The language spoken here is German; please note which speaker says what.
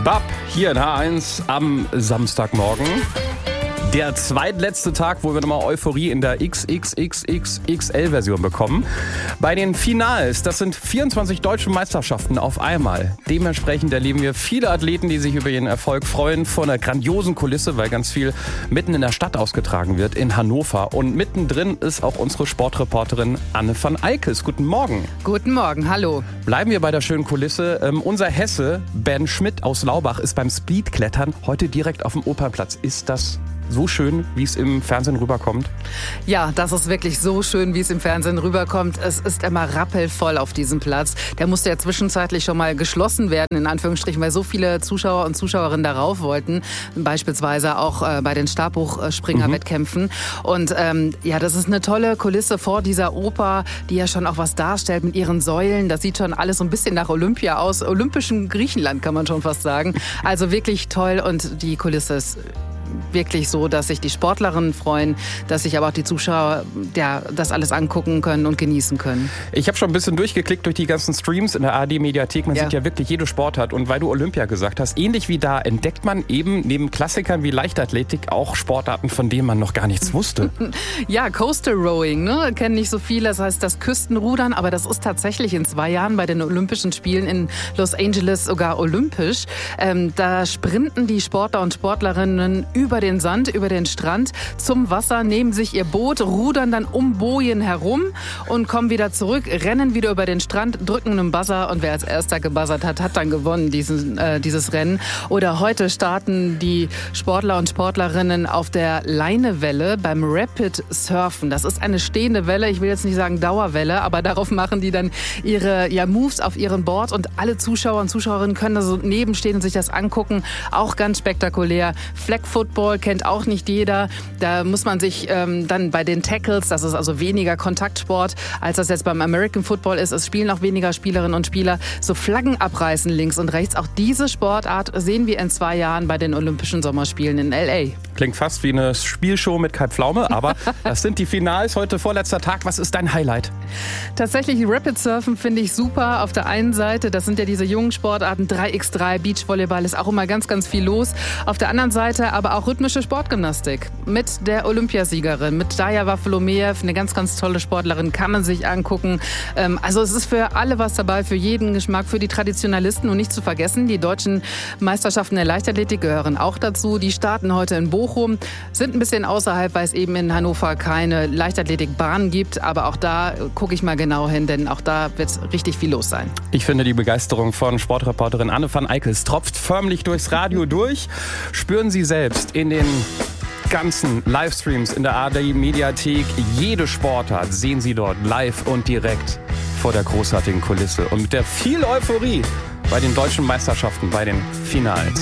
Speaker 1: Bab hier in H1 am Samstagmorgen. Der zweitletzte Tag, wo wir nochmal Euphorie in der XXXXXL-Version bekommen. Bei den Finals, das sind 24 deutsche Meisterschaften auf einmal. Dementsprechend erleben wir viele Athleten, die sich über ihren Erfolg freuen, vor einer grandiosen Kulisse, weil ganz viel mitten in der Stadt ausgetragen wird, in Hannover. Und mittendrin ist auch unsere Sportreporterin Anne van Eikes. Guten Morgen.
Speaker 2: Guten Morgen, hallo.
Speaker 1: Bleiben wir bei der schönen Kulisse. Unser Hesse, Ben Schmidt aus Laubach, ist beim Speedklettern heute direkt auf dem Opernplatz. Ist das so schön, wie es im Fernsehen rüberkommt?
Speaker 2: Ja, das ist wirklich so schön, wie es im Fernsehen rüberkommt. Es ist immer rappelvoll auf diesem Platz. Der musste ja zwischenzeitlich schon mal geschlossen werden, in Anführungsstrichen, weil so viele Zuschauer und Zuschauerinnen darauf wollten. Beispielsweise auch bei den Stabhochspringer-Wettkämpfen. Und ja, das ist eine tolle Kulisse vor dieser Oper, die ja schon auch was darstellt mit ihren Säulen. Das sieht schon alles so ein bisschen nach Olympia aus. Olympischem Griechenland, kann man schon fast sagen. Also wirklich toll, und die Kulisse ist wirklich so, dass sich die Sportlerinnen freuen, dass sich aber auch die Zuschauer das alles angucken können und genießen können.
Speaker 1: Ich habe schon ein bisschen durchgeklickt durch die ganzen Streams in der ARD-Mediathek. Man sieht ja wirklich jede Sportart. Und weil du Olympia gesagt hast, ähnlich wie da entdeckt man eben neben Klassikern wie Leichtathletik auch Sportarten, von denen man noch gar nichts wusste.
Speaker 2: Ja, Coastal Rowing, ne? Kennen nicht so viele. Das heißt das Küstenrudern, aber das ist tatsächlich in 2 Jahren bei den Olympischen Spielen in Los Angeles sogar olympisch. Da sprinten die Sportler und Sportlerinnen über den Sand, über den Strand zum Wasser, nehmen sich ihr Boot, rudern dann um Bojen herum und kommen wieder zurück, rennen wieder über den Strand, drücken einen Buzzer, und wer als erster gebuzzert hat, hat dann gewonnen dieses Rennen. Oder heute starten die Sportler und Sportlerinnen auf der Leinewelle beim Rapid Surfen. Das ist eine stehende Welle, ich will jetzt nicht sagen Dauerwelle, aber darauf machen die dann ihre Moves auf ihrem Board, und alle Zuschauer und Zuschauerinnen können da so nebenstehen und sich das angucken. Auch ganz spektakulär. Flag Football kennt auch nicht jeder. Da muss man sich dann bei den Tackles, das ist also weniger Kontaktsport, als das jetzt beim American Football ist. Es spielen auch weniger Spielerinnen und Spieler, so Flaggen abreißen links und rechts. Auch diese Sportart sehen wir in 2 Jahren bei den Olympischen Sommerspielen in L.A.
Speaker 1: Klingt fast wie eine Spielshow mit Kai Pflaume, aber das sind die Finals. Heute vorletzter Tag. Was ist dein Highlight?
Speaker 2: Tatsächlich Rapid Surfen finde ich super. Auf der einen Seite, das sind ja diese jungen Sportarten, 3x3, Beachvolleyball, ist auch immer ganz, ganz viel los. Auf der anderen Seite aber auch rhythmische Sportgymnastik mit der Olympiasiegerin, mit Daya Wafolomeev, eine ganz, ganz tolle Sportlerin, kann man sich angucken. Also es ist für alle was dabei, für jeden Geschmack, für die Traditionalisten. Und nicht zu vergessen, die deutschen Meisterschaften der Leichtathletik gehören auch dazu. Die starten heute in Bochum, sind ein bisschen außerhalb, weil es eben in Hannover keine Leichtathletikbahn gibt. Aber auch da gucke ich mal genau hin, denn auch da wird richtig viel los sein.
Speaker 1: Ich finde, die Begeisterung von Sportreporterin Anne van Eikes tropft förmlich durchs Radio durch. Spüren Sie selbst in den ganzen Livestreams in der ARD-Mediathek. Jede Sportart sehen Sie dort live und direkt vor der großartigen Kulisse. Und mit der viel Euphorie bei den deutschen Meisterschaften, bei den Finals.